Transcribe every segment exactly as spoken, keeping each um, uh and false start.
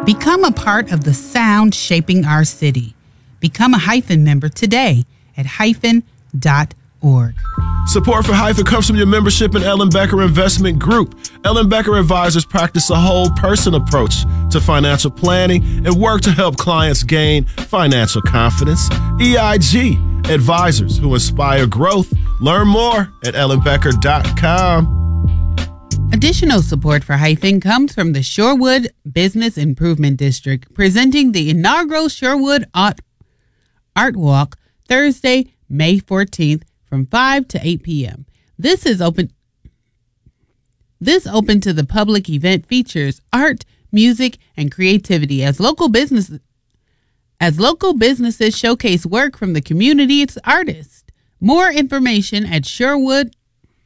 Become a part of the sound shaping our city. Become a Hyphen member today at hyphen dot org. Support for Hyphen comes from your membership in Ellen Becker Investment Group. Ellen Becker advisors practice a whole person approach to financial planning and work to help clients gain financial confidence. E I G, advisors who inspire growth. Learn more at ellen becker dot com. Additional support for Hyphen comes from the Shorewood Business Improvement District, presenting the inaugural Shorewood Art, Art Walk Thursday, May fourteenth from five to eight p.m. This is open This open to the public event features art, music, and creativity as local business as local businesses showcase work from the community's artists. More information at Shorewood.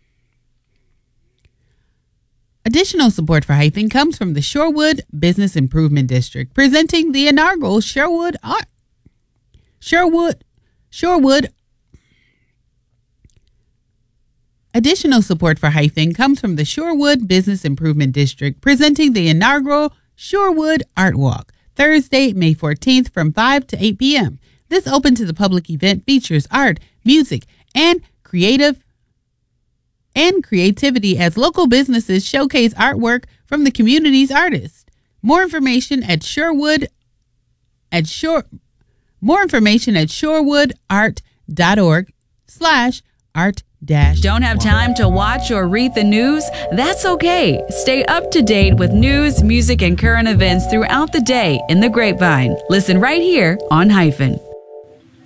Additional support for Hyphen comes from the Shorewood Business Improvement District, presenting the inaugural Shorewood Art Shorewood Shorewood Additional support for Hyphen comes from the Shorewood Business Improvement District, presenting the inaugural Shorewood Art Walk, Thursday, May fourteenth from five to eight p.m. This open to the public event features art, music, and creative and creativity as local businesses showcase artwork from the community's artists. More information at Shorewood at Shore More information at shorewoodart.org slash art dash. Don't have time to watch or read the news? That's okay. Stay up to date with news, music, and current events throughout the day in the Grapevine. Listen right here on Hyphen.